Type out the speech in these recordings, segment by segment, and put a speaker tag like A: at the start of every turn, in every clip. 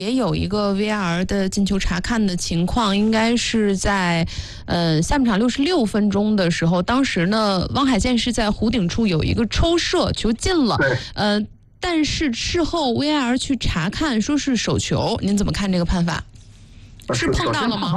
A: 也有一个 VAR 的进球查看的情况，应该是在下半场66分钟的时候，当时呢，汪海建是在弧顶处有一个抽射，球进了，但是事后 VAR 去查看说是手球，您怎么看这个判法？是碰到了吗？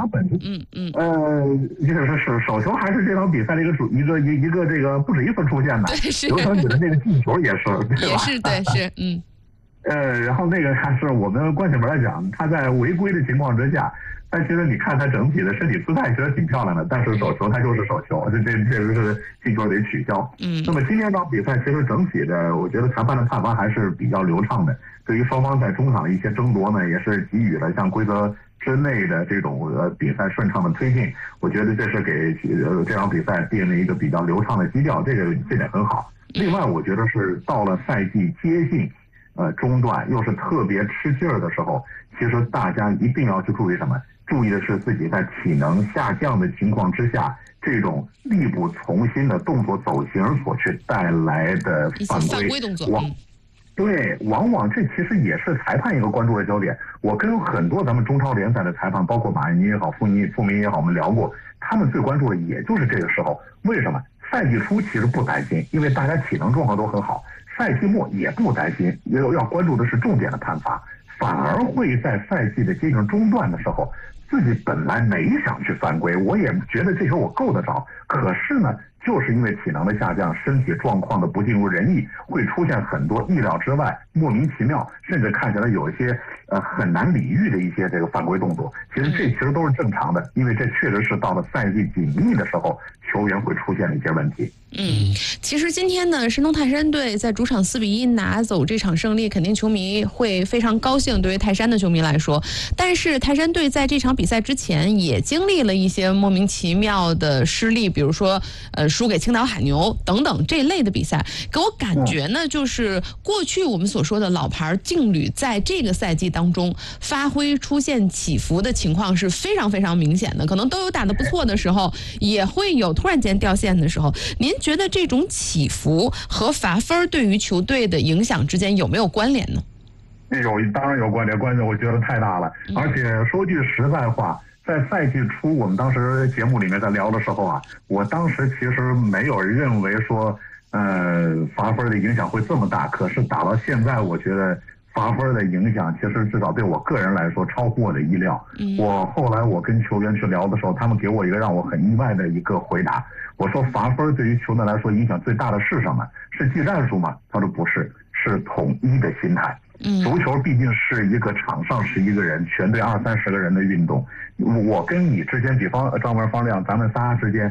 B: 是手球还是这场比赛的一个这个不止一次出现的，有可能你的这个进球也是，对吧？
A: 是
B: 然后那个还是我们关起门来讲，他在违规的情况之下，但其实你看他整体的身体姿态其实挺漂亮的，但是手球他就是手球，这个是进球得取消。那么今天这场比赛其实整体的，我觉得裁判的判罚还是比较流畅的。对于双方在中场的一些争夺呢，也是给予了像规则之内的这种比赛顺畅的推进。我觉得这是给这场比赛定了一个比较流畅的基调，这点很好。另外，我觉得是到了赛季接近中段又是特别吃劲儿的时候，其实大家一定要去注意什么？注意的是自己在体能下降的情况之下，这种力不从心的动作走形所去带来的犯规
A: 动作。
B: 对，往往这其实也是裁判一个关注的焦点。我跟很多咱们中超联赛的裁判，包括马恩尼也好、傅明也好，我们聊过，他们最关注的也就是这个时候。为什么？赛季初其实不担心，因为大家体能状况都很好。赛季末也不担心，要关注的是重点的判罚，反而会在赛季的接近中段的时候，自己本来没想去犯规，我也觉得这球我够得着，可是呢，就是因为体能的下降，身体状况的不尽如人意，会出现很多意料之外、莫名其妙，甚至看起来有一些很难理喻的一些这个犯规动作。其实都是正常的，因为这确实是到了赛季紧密的时候，球员会出现的一些问题。
A: 其实今天呢，山东泰山队在主场4-1拿走这场胜利，肯定球迷会非常高兴，对于泰山的球迷来说。但是泰山队在这场比赛之前也经历了一些莫名其妙的失利，比如说输给青岛海牛等等这类的比赛，给我感觉呢，就是过去我们所说的老牌劲旅在这个赛季当中发挥出现起伏的情况是非常非常明显的，可能都有打得不错的时候，也会有突然间掉线的时候。您觉得这种起伏和罚分对于球队的影响之间有没有关联呢？
B: 当然有关联，关键我觉得太大了。而且说句实在话，在赛季初我们当时节目里面在聊的时候啊，我当时其实没有认为说罚分的影响会这么大，可是打到现在，我觉得罚分的影响其实至少对我个人来说超乎我的意料。后来我跟球员去聊的时候，他们给我一个让我很意外的一个回答。我说罚分对于球队来说影响最大的是什么？是技战术吗？他说不是，是统一的心态。足球毕竟是一个场上11个人，全队20-30个人的运动。我跟你之间，比方张文、方亮，咱们仨之间